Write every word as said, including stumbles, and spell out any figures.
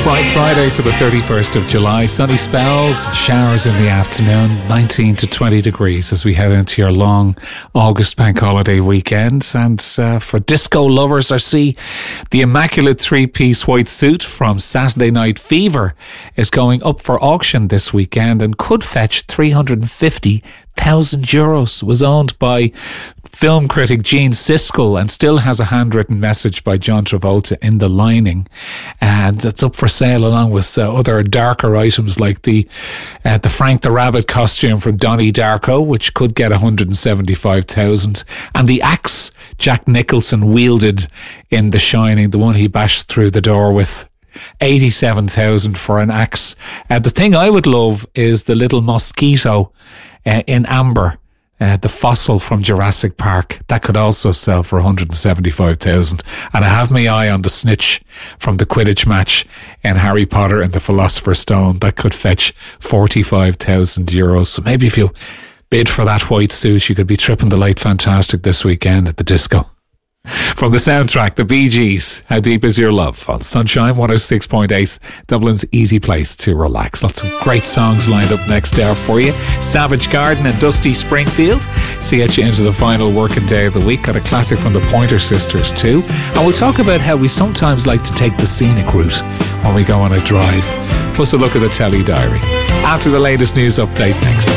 Friday to the thirty-first of July. Sunny spells, showers in the afternoon, nineteen to twenty degrees as we head into your long August bank holiday weekend. And uh, for disco lovers, I see the immaculate three-piece white suit from Saturday Night Fever is going up for auction this weekend and could fetch three hundred fifty thousand euros. It was owned by film critic Gene Siskel and still has a handwritten message by John Travolta in the lining, and it's up for sale along with uh, other darker items like the uh, the Frank the Rabbit costume from Donnie Darko, which could get one hundred seventy-five thousand, and the axe Jack Nicholson wielded in The Shining, the one he bashed through the door with. eighty-seven thousand for an axe. Uh, the thing I would love is the little mosquito uh, in amber. Uh, the fossil from Jurassic Park, that could also sell for one hundred seventy-five thousand. And I have my eye on the snitch from the Quidditch match in Harry Potter and the Philosopher's Stone. That could fetch forty-five thousand euros. So maybe if you bid for that white suit, you could be tripping the light fantastic this weekend at the disco. From the soundtrack, the Bee Gees, How Deep Is Your Love, on Sunshine one oh six point eight, Dublin's easy place to relax. Lots of great songs lined up next hour for you. Savage Garden and Dusty Springfield see you into the final working day of the week. Got a classic from the Pointer Sisters too. And we'll talk about how we sometimes like to take the scenic route when we go on a drive. Plus a look at the telly diary. After the latest news update next.